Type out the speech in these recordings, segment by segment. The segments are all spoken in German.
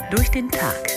durch den Tag.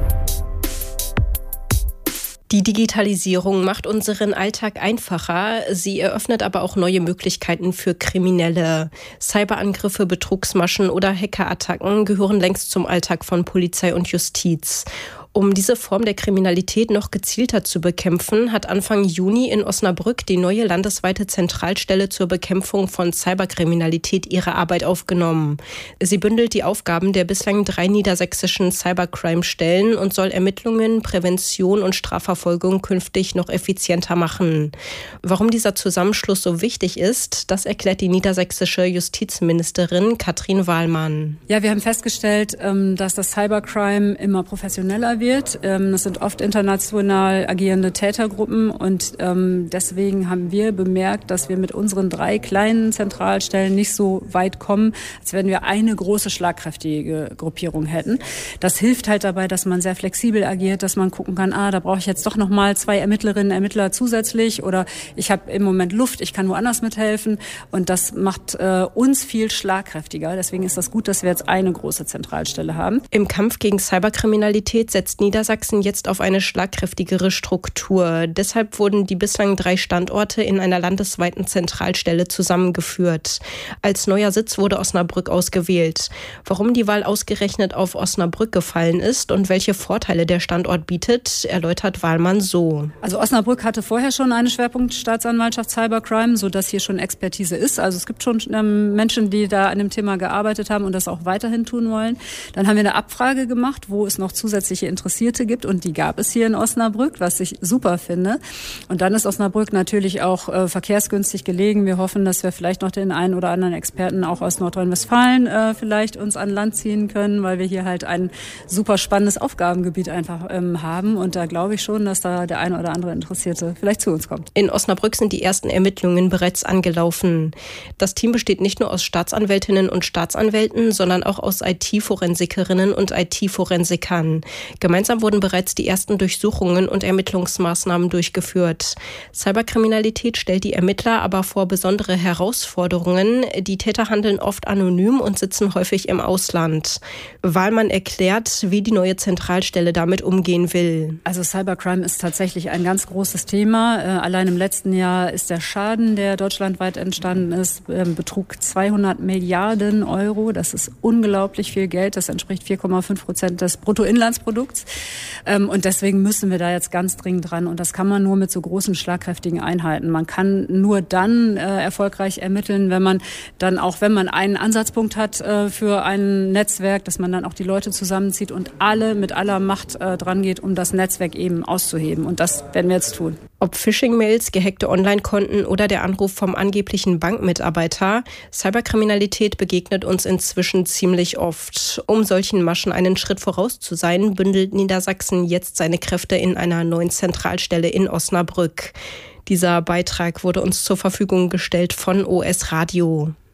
Die Digitalisierung macht unseren Alltag einfacher. Sie eröffnet aber auch neue Möglichkeiten für Kriminelle. Cyberangriffe, Betrugsmaschen oder Hackerattacken gehören längst zum Alltag von Polizei und Justiz. Um diese Form der Kriminalität noch gezielter zu bekämpfen, hat Anfang Juni in Osnabrück die neue landesweite Zentralstelle zur Bekämpfung von Cyberkriminalität ihre Arbeit aufgenommen. Sie bündelt die Aufgaben der bislang 3 niedersächsischen Cybercrime-Stellen und soll Ermittlungen, Prävention und Strafverfolgung künftig noch effizienter machen. Warum dieser Zusammenschluss so wichtig ist, das erklärt die niedersächsische Justizministerin Katrin Wahlmann. Ja, wir haben festgestellt, dass das Cybercrime immer professioneller wird. Das sind oft international agierende Tätergruppen und deswegen haben wir bemerkt, dass wir mit unseren 3 kleinen Zentralstellen nicht so weit kommen, als wenn wir eine große, schlagkräftige Gruppierung hätten. Das hilft halt dabei, dass man sehr flexibel agiert, dass man gucken kann, da brauche ich jetzt doch noch mal 2 Ermittlerinnen, Ermittler zusätzlich oder ich habe im Moment Luft, ich kann woanders mithelfen und das macht uns viel schlagkräftiger. Deswegen ist das gut, dass wir jetzt eine große Zentralstelle haben. Im Kampf gegen Cyberkriminalität setzt Niedersachsen jetzt auf eine schlagkräftigere Struktur. Deshalb wurden die bislang 3 Standorte in einer landesweiten Zentralstelle zusammengeführt. Als neuer Sitz wurde Osnabrück ausgewählt. Warum die Wahl ausgerechnet auf Osnabrück gefallen ist und welche Vorteile der Standort bietet, erläutert Wahlmann so. Also Osnabrück hatte vorher schon eine Schwerpunktstaatsanwaltschaft Cybercrime, sodass hier schon Expertise ist. Also es gibt schon Menschen, die da an dem Thema gearbeitet haben und das auch weiterhin tun wollen. Dann haben wir eine Abfrage gemacht, wo es noch zusätzliche Interessierte gibt und die gab es hier in Osnabrück, was ich super finde. Und dann ist Osnabrück natürlich auch verkehrsgünstig gelegen. Wir hoffen, dass wir vielleicht noch den einen oder anderen Experten auch aus Nordrhein-Westfalen vielleicht uns an Land ziehen können, weil wir hier halt ein super spannendes Aufgabengebiet einfach haben. Und da glaube ich schon, dass da der eine oder andere Interessierte vielleicht zu uns kommt. In Osnabrück sind die ersten Ermittlungen bereits angelaufen. Das Team besteht nicht nur aus Staatsanwältinnen und Staatsanwälten, sondern auch aus IT-Forensikerinnen und IT-Forensikern. Gemeinsam wurden bereits die ersten Durchsuchungen und Ermittlungsmaßnahmen durchgeführt. Cyberkriminalität stellt die Ermittler aber vor besondere Herausforderungen. Die Täter handeln oft anonym und sitzen häufig im Ausland. Wahlmann erklärt, wie die neue Zentralstelle damit umgehen will. Also Cybercrime ist tatsächlich ein ganz großes Thema. Allein im letzten Jahr ist der Schaden, der deutschlandweit entstanden ist, betrug 200 Milliarden Euro. Das ist unglaublich viel Geld. Das entspricht 4,5% des Bruttoinlandsprodukts. Und deswegen müssen wir da jetzt ganz dringend dran. Und das kann man nur mit so großen, schlagkräftigen Einheiten. Man kann nur dann erfolgreich ermitteln, wenn man dann auch, wenn man einen Ansatzpunkt hat für ein Netzwerk, dass man dann auch die Leute zusammenzieht und alle mit aller Macht dran geht, um das Netzwerk eben auszuheben. Und das werden wir jetzt tun. Ob Phishing-Mails, gehackte Online-Konten oder der Anruf vom angeblichen Bankmitarbeiter, Cyberkriminalität begegnet uns inzwischen ziemlich oft. Um solchen Maschen einen Schritt voraus zu sein, bündelt Niedersachsen jetzt seine Kräfte in einer neuen Zentralstelle in Osnabrück. Dieser Beitrag wurde uns zur Verfügung gestellt von OS Radio.